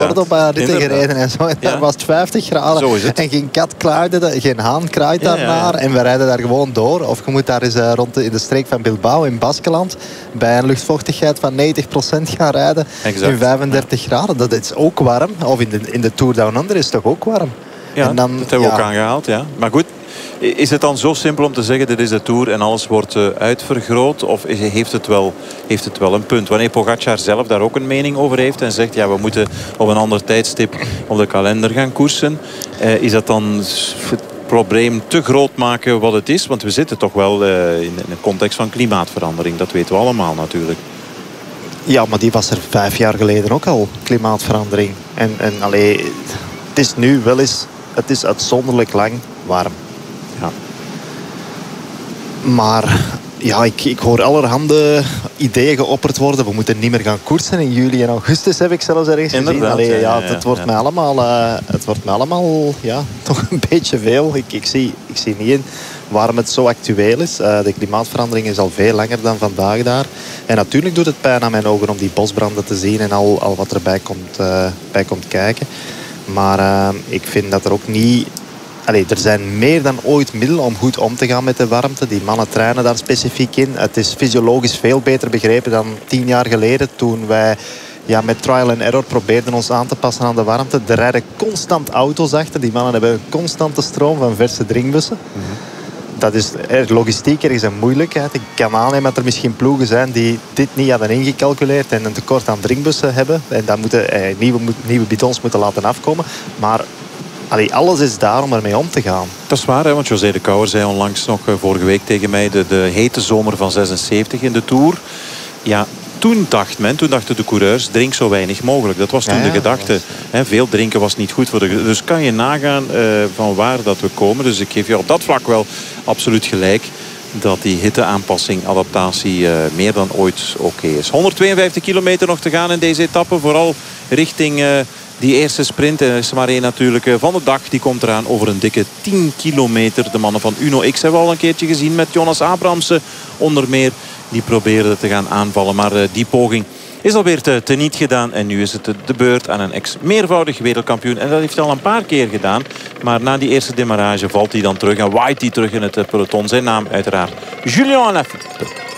op ritten gereden en zo. En daar was het 50 graden. Zo is het. En geen kat kraaide, geen haan kraait daarnaar. En we rijden daar gewoon door. Of je moet daar eens in de streek van Bilbao in Baskeland bij een luchtvochtigheid van 90% gaan rijden. Exact. In 35 graden. Dat is ook warm. Of in de Tour Down Under is het toch ook warm. Ja, en dan, dat hebben we ook aangehaald. Ja. Maar goed, is het dan zo simpel om te zeggen dit is de Tour en alles wordt uitvergroot? Of heeft het wel een punt? Wanneer Pogacar zelf daar ook een mening over heeft en zegt ja, we moeten op een ander tijdstip op de kalender gaan koersen. Is dat dan het probleem te groot maken wat het is? Want we zitten toch wel in een context van klimaatverandering. Dat weten we allemaal natuurlijk. Ja, maar die was er 5 jaar geleden ook al, klimaatverandering. En allee, het is nu wel eens... Het is uitzonderlijk lang warm. Ja. Maar ja, ik hoor allerhande ideeën geopperd worden. We moeten niet meer gaan koersen in juli en augustus, heb ik zelfs ergens gezien. Allee, het wordt mij allemaal toch een beetje veel. Ik zie niet in waarom het zo actueel is. De klimaatverandering is al veel langer dan vandaag daar. En natuurlijk doet het pijn aan mijn ogen om die bosbranden te zien en al wat erbij komt kijken. Maar ik vind dat er ook niet... er zijn meer dan ooit middelen om goed om te gaan met de warmte. Die mannen trainen daar specifiek in. Het is fysiologisch veel beter begrepen dan 10 jaar geleden. Toen wij met trial and error probeerden ons aan te passen aan de warmte. Er rijden constant auto's achter. Die mannen hebben een constante stroom van verse drinkbussen. Dat is logistiek ergens een moeilijkheid. Ik kan aannemen dat er misschien ploegen zijn die dit niet hadden ingecalculeerd en een tekort aan drinkbussen hebben. En dan moeten nieuwe bidons moeten laten afkomen. Maar alles is daar om ermee om te gaan. Dat is waar, hè, want José de Kouwer zei onlangs nog vorige week tegen mij de hete zomer van 76 in de Tour. Ja, toen dachten de coureurs, drink zo weinig mogelijk. Dat was toen de gedachte. Veel drinken was niet goed voor de... Dus kan je nagaan van waar dat we komen. Dus ik geef je op dat vlak wel absoluut gelijk dat die hitteaanpassing, adaptatie meer dan ooit oké is. 152 kilometer nog te gaan in deze etappe. Vooral richting die eerste sprint. Er is maar één natuurlijk van de dag. Die komt eraan over een dikke 10 kilometer. De mannen van Uno X hebben we al een keertje gezien met Jonas Abrahamsen onder meer. Die probeerden te gaan aanvallen. Maar die poging is alweer teniet gedaan. En nu is het de beurt aan een ex-meervoudig wereldkampioen. En dat heeft hij al een paar keer gedaan. Maar na die eerste demarrage valt hij dan terug. En waait hij terug in het peloton. Zijn naam uiteraard Julien Alaphilippe.